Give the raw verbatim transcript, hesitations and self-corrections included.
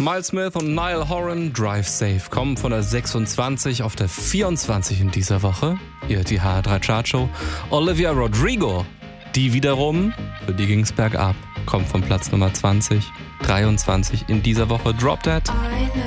Miles Smith und Niall Horan, Drive Safe, kommen von der sechsundzwanzig auf der vierundzwanzig in dieser Woche. Ihr hört die H R drei Chartshow. Olivia Rodrigo, die wiederum, für die ging's bergab, kommt von Platz Nummer zwanzig, dreiundzwanzig in dieser Woche. Drop That.